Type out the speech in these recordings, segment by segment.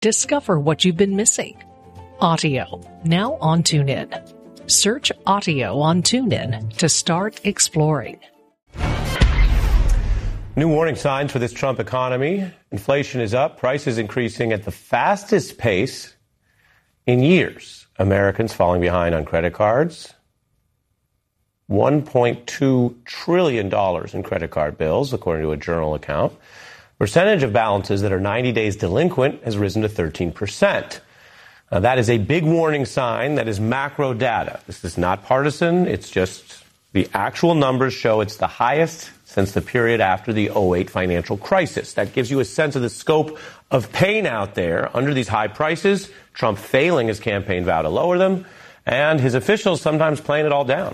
Discover what you've been missing. Audio, now on TuneIn. Search Audio on TuneIn to start exploring. New warning signs for this Trump economy. Inflation is up, prices increasing at the fastest pace in years. Americans falling behind on credit cards. $1.2 trillion in credit card bills, according to a Journal account. Percentage of balances that are 90 days delinquent has risen to 13%. Now, that is a big warning sign. That is macro data. This is not partisan. It's just the actual numbers show it's the highest since the period after the 2008 financial crisis. That gives you a sense of the scope of pain out there under these high prices, Trump failing his campaign vow to lower them, and his officials sometimes playing it all down.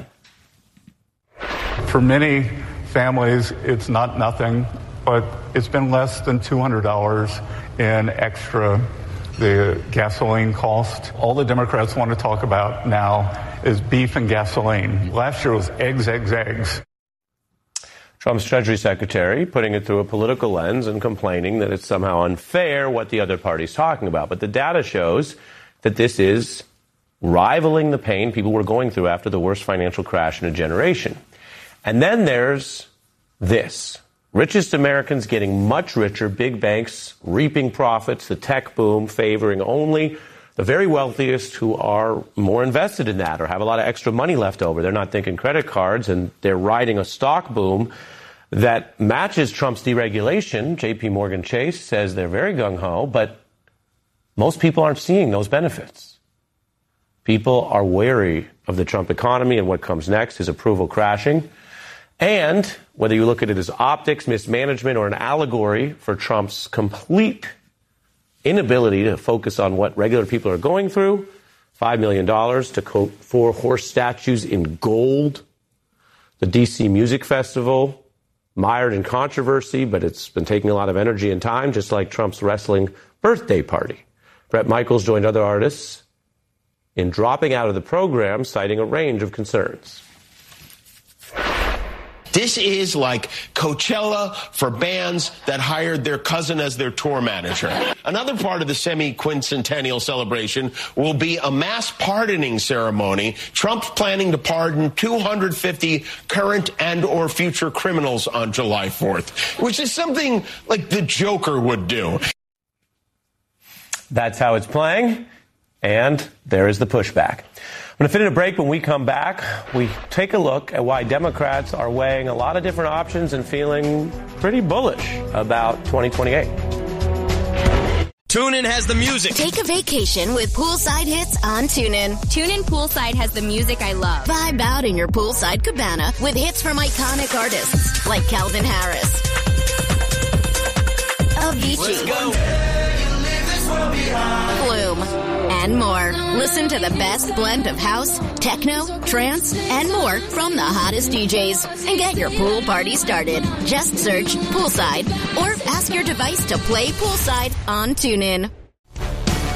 For many families, it's not nothing, but it's been less than $200 in extra the gasoline cost. All the Democrats want to talk about now is beef and gasoline. Last year was eggs. Trump's Treasury Secretary putting it through a political lens and complaining that it's somehow unfair what the other party's talking about. But the data shows that this is rivaling the pain people were going through after the worst financial crash in a generation. And then there's this. Richest Americans getting much richer, big banks reaping profits, the tech boom favoring only the very wealthiest who are more invested in that or have a lot of extra money left over. They're not thinking credit cards, and they're riding a stock boom that matches Trump's deregulation. JP Morgan Chase says they're very gung-ho, but most people aren't seeing those benefits. People are wary of the Trump economy and what comes next, his approval crashing. And whether you look at it as optics, mismanagement, or an allegory for Trump's complete inability to focus on what regular people are going through, $5 million to quote 4 horse statues in gold, the D.C. Music Festival, mired in controversy, but it's been taking a lot of energy and time, just like Trump's wrestling birthday party. Bret Michaels joined other artists in dropping out of the program, citing a range of concerns. This is like Coachella for bands that hired their cousin as their tour manager. Another part of the semi-quincentennial celebration will be a mass pardoning ceremony. Trump's planning to pardon 250 current and or future criminals on July 4th, which is something like the Joker would do. That's how it's playing, and there is the pushback. I'm going to fit in a break. When we come back, we take a look at why Democrats are weighing a lot of different options and feeling pretty bullish about 2028. TuneIn has the music. Take a vacation with poolside hits on TuneIn. TuneIn Poolside has the music I love. Vibe out in your poolside cabana with hits from iconic artists like Calvin Harris, Avicii, Flume, and more. Listen to the best blend of house, techno, trance, and more from the hottest DJs. And get your pool party started. Just search Poolside or ask your device to play Poolside on TuneIn.